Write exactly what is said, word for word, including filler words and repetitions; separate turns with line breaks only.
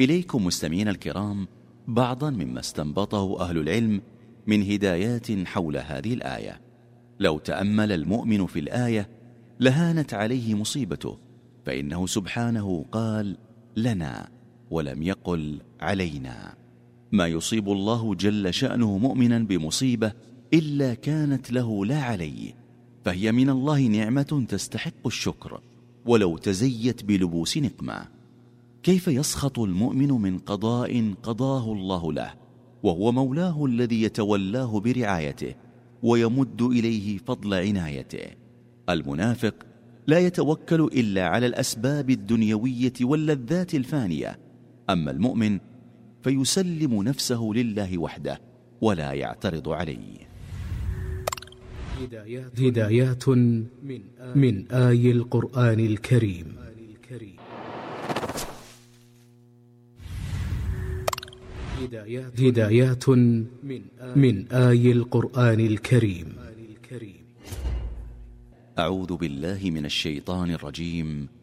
إليكم مستمعين الكرام بعضا مما استنبطه أهل العلم من هدايات حول هذه الآية. لو تأمل المؤمن في الآية لهانت عليه مصيبته، فإنه سبحانه قال لنا ولم يقل علينا. ما يصيب الله جل شأنه مؤمنا بمصيبة إلا كانت له لا عليه، فهي من الله نعمة تستحق الشكر ولو تزيت بلبوس نقمة. كيف يسخط المؤمن من قضاء قضاه الله له وهو مولاه الذي يتولاه برعايته ويمد إليه فضل عنايته؟ المنافق لا يتوكل إلا على الأسباب الدنيوية واللذات الفانية، أما المؤمن فيسلم نفسه لله وحده ولا يعترض عليه.
هدايات من آي القرآن الكريم. هدايات من آي القرآن الكريم.
أعوذ بالله من الشيطان الرجيم.